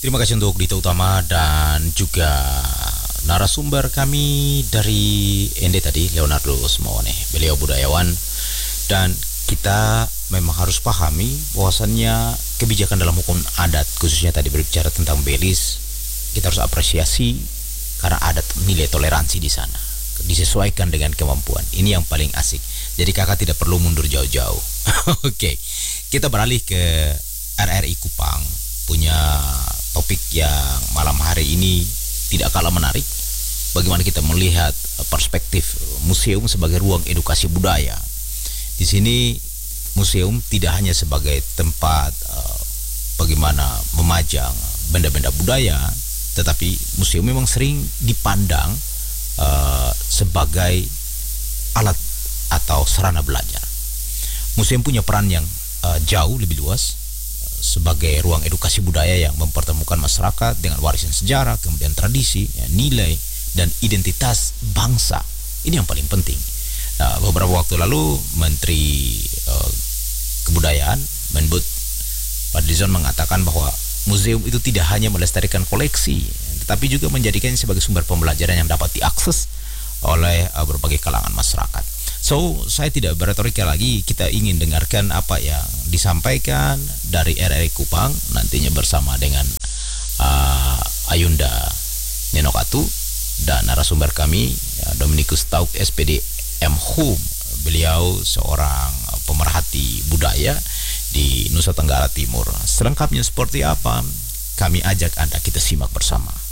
Terima kasih untuk Dito Utama dan juga narasumber kami dari ND tadi, Leonardo Smaone. Beliau budayawan dan kita memang harus pahami bahwasannya kebijakan dalam hukum adat, khususnya tadi berbicara tentang Belis, kita harus apresiasi karena ada nilai toleransi di sana. Disesuaikan dengan kemampuan. Ini yang paling asik. Jadi kakak tidak perlu mundur jauh-jauh. Oke, kita beralih ke RRI Kupang, punya topik yang malam hari ini tidak kalah menarik. Bagaimana kita melihat perspektif museum sebagai ruang edukasi budaya. Di sini museum tidak hanya sebagai tempat bagaimana memajang benda-benda budaya, tetapi museum memang sering dipandang sebagai alat atau sarana belajar. Museum punya peran yang jauh lebih luas sebagai ruang edukasi budaya yang mempertemukan masyarakat dengan warisan sejarah, kemudian tradisi, ya, nilai, dan identitas bangsa. Ini yang paling penting. Nah, beberapa waktu lalu Menteri Kebudayaan, Menbud Fadlizon mengatakan bahwa museum itu tidak hanya melestarikan koleksi, tetapi juga menjadikannya sebagai sumber pembelajaran yang dapat diakses oleh berbagai kalangan masyarakat. So, saya tidak berretorika lagi, kita ingin dengarkan apa yang disampaikan dari RRI Kupang nantinya bersama dengan Ayunda Nenokatu dan narasumber kami Dominikus Tauk SPD M. Hum. Beliau seorang pemerhati budaya di Nusa Tenggara Timur. Selengkapnya seperti apa? Kami ajak Anda kita simak bersama.